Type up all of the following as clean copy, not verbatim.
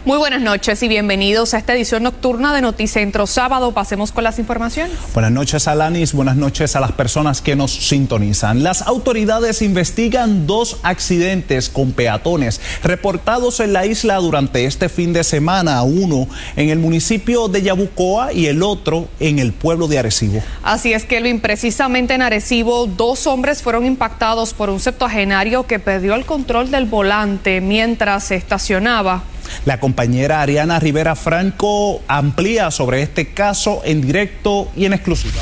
Muy buenas noches y bienvenidos a esta edición nocturna de Noticentro Sábado. Pasemos con las informaciones. Buenas noches, Alanis. Buenas noches a las personas que nos sintonizan. Las autoridades investigan 2 accidentes con peatones reportados en la isla durante este fin de semana, uno en el municipio de Yabucoa y el otro en el pueblo de Arecibo. Así es, Kelvin, precisamente en Arecibo 2 hombres fueron impactados por un septuagenario que perdió el control del volante mientras se estacionaba. La compañera Ariana Rivera Franco amplía sobre este caso en directo y en exclusiva.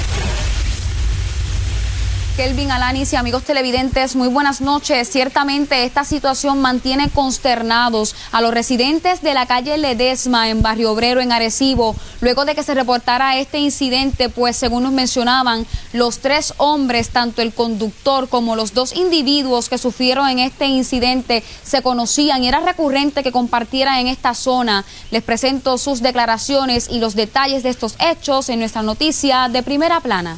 Kelvin, Alanis y amigos televidentes, muy buenas noches. Ciertamente esta situación mantiene consternados a los residentes de la calle Ledesma en Barrio Obrero en Arecibo, luego de que se reportara este incidente, pues según nos mencionaban, los 3 hombres, tanto el conductor como los 2 individuos que sufrieron en este incidente, se conocían y era recurrente que compartieran en esta zona. Les presento sus declaraciones y los detalles de estos hechos en nuestra noticia de Primera Plana.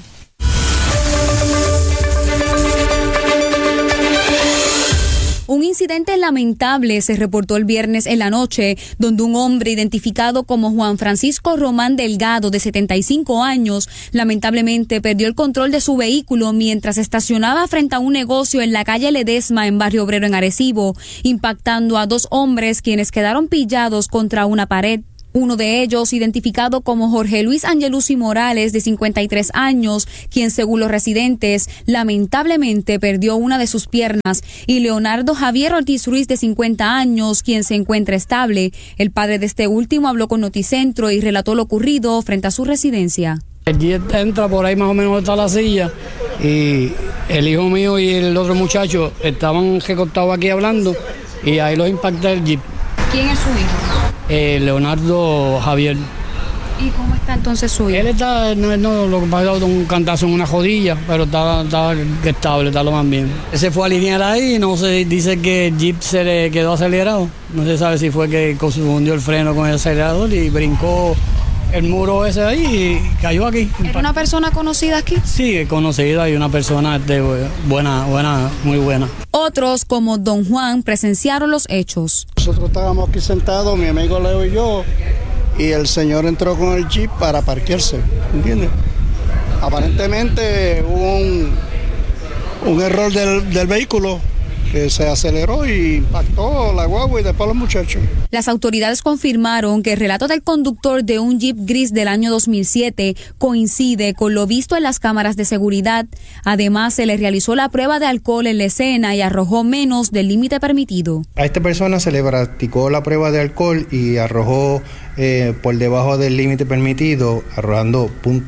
Un incidente lamentable se reportó el viernes en la noche, donde un hombre identificado como Juan Francisco Román Delgado, de 75 años, lamentablemente perdió el control de su vehículo mientras estacionaba frente a un negocio en la calle Ledesma en Barrio Obrero en Arecibo, impactando a 2 hombres quienes quedaron pillados contra una pared. Uno de ellos, identificado como Jorge Luis Angelucci Morales, de 53 años, quien según los residentes, lamentablemente perdió una de sus piernas, y Leonardo Javier Ortiz Ruiz, de 50 años, quien se encuentra estable. El padre de este último habló con Noticentro y relató lo ocurrido frente a su residencia. El jet entra por ahí más o menos está la silla y el hijo mío y el otro muchacho estaban recortados aquí hablando y ahí los impacta el jeep. ¿Quién es su hijo? Leonardo Javier. ¿Y cómo está entonces su hijo? Él está, no, lo que pasa es un cantazo en una jodilla, pero estaba estable, está lo más bien. Él se fue a alinear ahí, no se dice que el jeep se le quedó acelerado. No se sabe si fue que confundió el freno con el acelerador y brincó el muro ese ahí y cayó aquí. ¿Era una persona conocida aquí? Sí, conocida y una persona buena, muy buena. Otros, como don Juan, presenciaron los hechos. Nosotros estábamos aquí sentados, mi amigo Leo y yo, y el señor entró con el jeep para parquearse, ¿entiendes? Aparentemente hubo un error del vehículo, que se aceleró y impactó la guagua y después los muchachos. Las autoridades confirmaron que el relato del conductor de un Jeep gris del año 2007 coincide con lo visto en las cámaras de seguridad. Además, se le realizó la prueba de alcohol en la escena y arrojó menos del límite permitido. A esta persona se le practicó la prueba de alcohol y arrojó por debajo del límite permitido, arrojando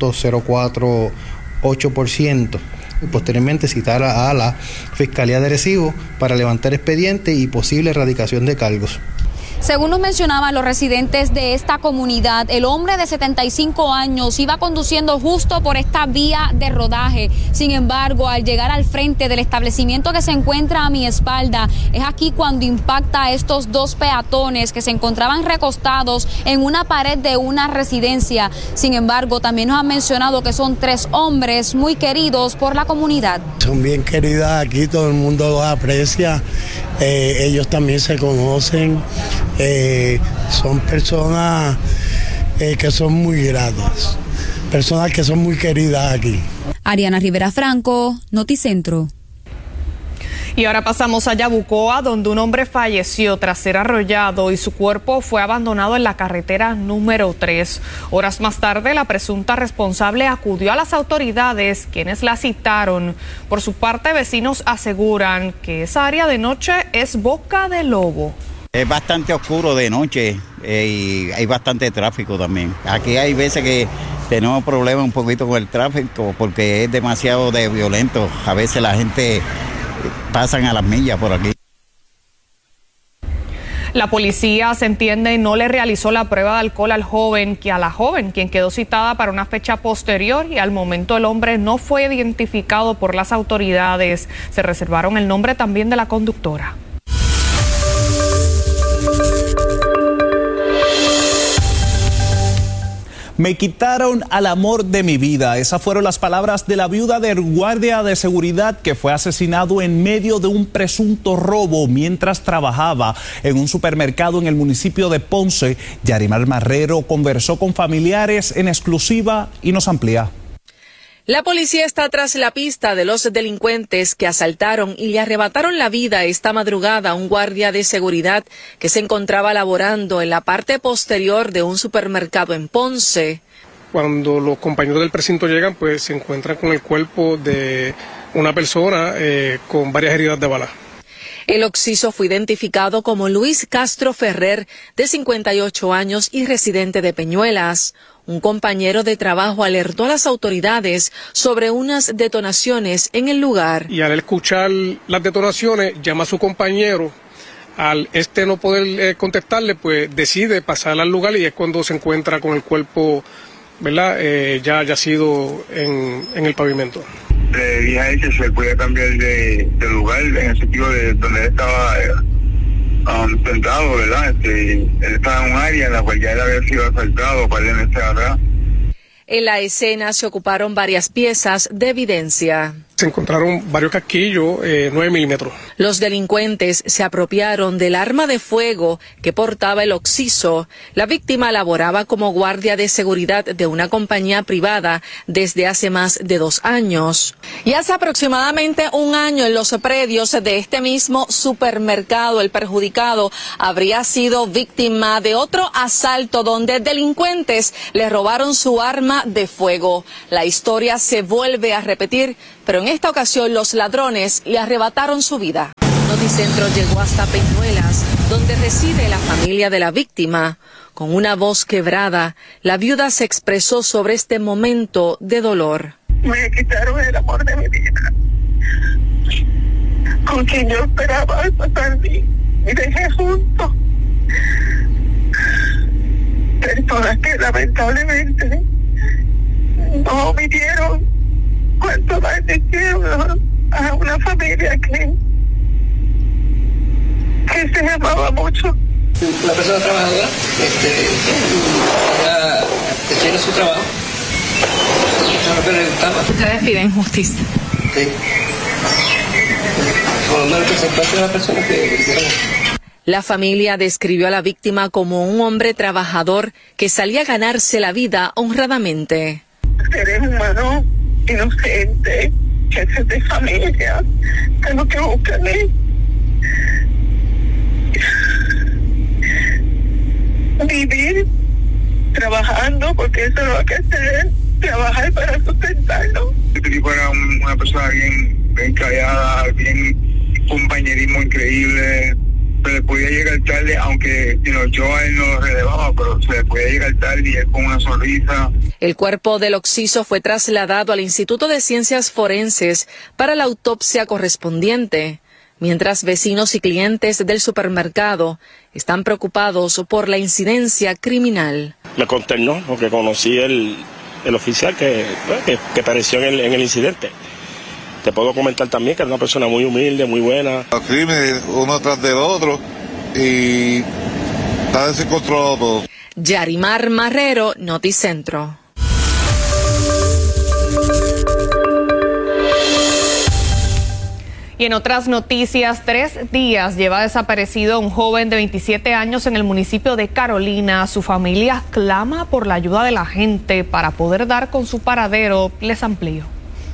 0.048%. Y posteriormente citar a la Fiscalía de Arecibo para levantar expediente y posible erradicación de cargos. Según nos mencionaban los residentes de esta comunidad, el hombre de 75 años iba conduciendo justo por esta vía de rodaje. Sin embargo, al llegar al frente del establecimiento que se encuentra a mi espalda, es aquí cuando impacta a estos 2 peatones que se encontraban recostados en una pared de una residencia. Sin embargo, también nos han mencionado que son 3 hombres muy queridos por la comunidad. Son bien queridas aquí, todo el mundo los aprecia, ellos también se conocen. Son personas que son muy gratas, personas que son muy queridas aquí. Ariana Rivera Franco, Noticentro. Y ahora pasamos a Yabucoa, donde un hombre falleció tras ser arrollado y su cuerpo fue abandonado en la carretera número 3. Horas más tarde, la presunta responsable acudió a las autoridades, quienes la citaron. Por su parte, vecinos aseguran que esa área de noche es boca de lobo. Es bastante oscuro de noche y hay bastante tráfico también. Aquí hay veces que tenemos problemas un poquito con el tráfico porque es demasiado violento. A veces la gente pasan a las millas por aquí. La policía, se entiende, no le realizó la prueba de alcohol a la joven, quien quedó citada para una fecha posterior, y al momento el hombre no fue identificado por las autoridades. Se reservaron el nombre también de la conductora. Me quitaron al amor de mi vida. Esas fueron las palabras de la viuda del guardia de seguridad que fue asesinado en medio de un presunto robo mientras trabajaba en un supermercado en el municipio de Ponce. Yarimar Marrero conversó con familiares en exclusiva y nos amplía. La policía está tras la pista de los delincuentes que asaltaron y le arrebataron la vida esta madrugada a un guardia de seguridad que se encontraba laborando en la parte posterior de un supermercado en Ponce. Cuando los compañeros del precinto llegan, pues se encuentran con el cuerpo de una persona con varias heridas de bala. El occiso fue identificado como Luis Castro Ferrer, de 58 años y residente de Peñuelas. Un compañero de trabajo alertó a las autoridades sobre unas detonaciones en el lugar. Y al escuchar las detonaciones, llama a su compañero. Al no poder contestarle, pues decide pasar al lugar y es cuando se encuentra con el cuerpo, ¿verdad? Ya yacido en el pavimento. Le dije a él que se puede cambiar de lugar en el sentido de donde él estaba sentado, ¿verdad? Él estaba en un área en la cual ya él había sido asaltado para él estar atrás. En la escena se ocuparon varias piezas de evidencia. Se encontraron varios casquillos 9 milímetros. Los delincuentes se apropiaron del arma de fuego que portaba el occiso. La víctima laboraba como guardia de seguridad de una compañía privada desde hace más de 2 años. Y hace aproximadamente un año en los predios de este mismo supermercado, el perjudicado habría sido víctima de otro asalto donde delincuentes le robaron su arma de fuego. La historia se vuelve a repetir, pero en esta ocasión los ladrones le arrebataron su vida. Noticentro llegó hasta Peñuelas, donde reside la familia de la víctima. Con una voz quebrada, la viuda se expresó sobre este momento de dolor. Me quitaron el amor de mi vida, con quien yo esperaba pasar y dejé juntos. Personas que lamentablemente no omitieron cuánto daño hicieron a una familia que se amaba mucho. Una persona trabajadora, ella tiene su trabajo, eso es lo que le gustaba. Ustedes piden justicia. Sí. Por lo menos que se encuentre la persona que hicieron. La familia describió a la víctima como un hombre trabajador que salía a ganarse la vida honradamente. Seres humanos inocentes, jefes de familia, que lo que buscan es vivir trabajando, porque eso es lo que hacer, trabajar para sustentarlo. Este tipo era una persona bien callada, bien compañerismo increíble. Se le podía llegar tarde, aunque yo a él no lo relevaba, pero se le podía llegar tarde y él con una sonrisa. El cuerpo del occiso fue trasladado al Instituto de Ciencias Forenses para la autopsia correspondiente, mientras vecinos y clientes del supermercado están preocupados por la incidencia criminal. Me consternó porque conocí el oficial que pereció en el incidente. Te puedo comentar también que es una persona muy humilde, muy buena. Los crímenes uno tras del otro y está descontrolado todo. Yarimar Marrero, Noticentro. Y en otras noticias, 3 días lleva desaparecido un joven de 27 años en el municipio de Carolina. Su familia clama por la ayuda de la gente para poder dar con su paradero. Les amplío.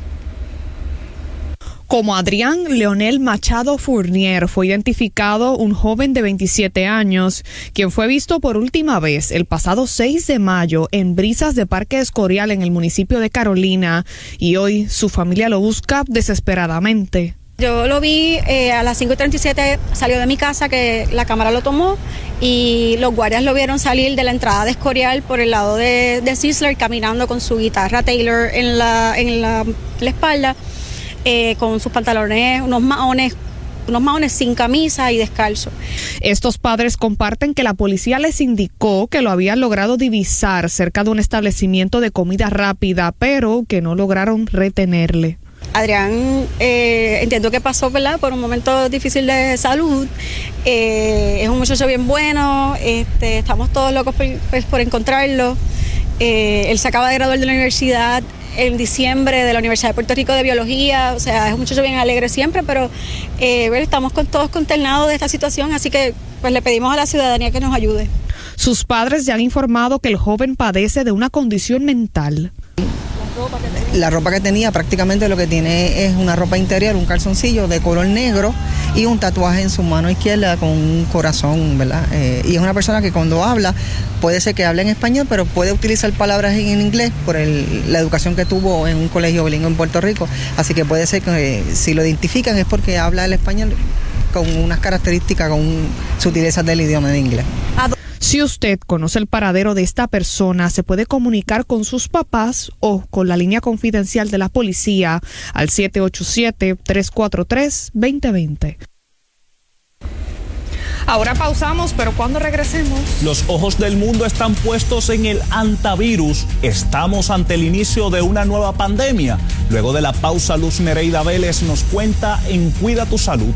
Como Adrián Leonel Machado Fournier fue identificado un joven de 27 años, quien fue visto por última vez el pasado 6 de mayo en Brisas de Parque Escorial en el municipio de Carolina, y hoy su familia lo busca desesperadamente. Yo lo vi a las 5:37, salió de mi casa, que la cámara lo tomó, y los guardias lo vieron salir de la entrada de Escorial por el lado de Sisler, caminando con su guitarra Taylor en la espalda. Con sus pantalones, unos maones sin camisa y descalzo. Estos padres comparten que la policía les indicó que lo habían logrado divisar cerca de un establecimiento de comida rápida, pero que no lograron retenerle. Adrián, entiendo que pasó, ¿verdad?, por un momento difícil de salud. Es un muchacho bien bueno, estamos todos locos por encontrarlo. Él se acaba de graduar de la universidad en diciembre de la Universidad de Puerto Rico de Biología, o sea, es un muchacho bien alegre siempre, pero estamos todos consternados de esta situación, así que pues le pedimos a la ciudadanía que nos ayude. Sus padres ya han informado que el joven padece de una condición mental. La ropa que tenía prácticamente lo que tiene es una ropa interior, un calzoncillo de color negro y un tatuaje en su mano izquierda con un corazón, ¿verdad? Y es una persona que cuando habla, puede ser que hable en español, pero puede utilizar palabras en inglés por la educación que tuvo en un colegio bilingüe en Puerto Rico. Así que puede ser que si lo identifican es porque habla el español con unas características, con sutilezas del idioma de inglés. Si usted conoce el paradero de esta persona, se puede comunicar con sus papás o con la línea confidencial de la policía al 787-343-2020. Ahora pausamos, pero cuando regresemos... Los ojos del mundo están puestos en el antivirus. Estamos ante el inicio de una nueva pandemia. Luego de la pausa, Luz Nereida Vélez nos cuenta en Cuida tu Salud.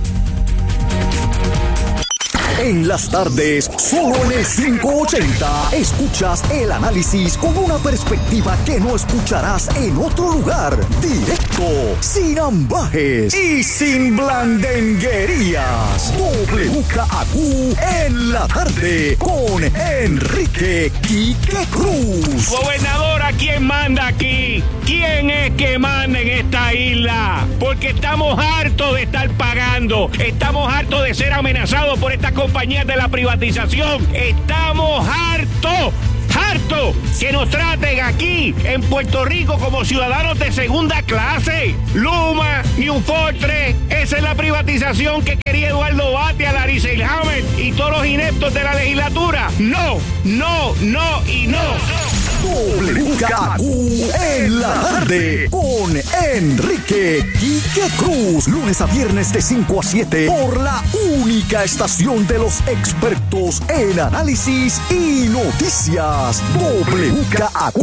En las tardes, solo en el 580, escuchas el análisis con una perspectiva que no escucharás en otro lugar. Directo, sin ambajes y sin blandenguerías. WKAQ en la tarde con Enrique Quique Cruz. Gobernadora, ¿quién manda aquí? ¿Quién es que manda en esta isla? Porque estamos hartos de estar pagando. Estamos hartos de ser amenazados por esta compañías de la privatización. Estamos hartos que nos traten aquí en Puerto Rico como ciudadanos de segunda clase. Luma, New Fortress, esa es la privatización que quería Eduardo Batia, Larry Selhammer y todos los ineptos de la legislatura. No y no. WKQ en la tarde con Enrique Quique Cruz. Lunes a viernes de 5 a 7 por la única estación de los expertos en análisis y noticias. WKQ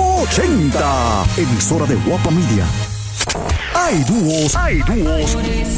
580. Emisora de Guapa Media. Hay dúos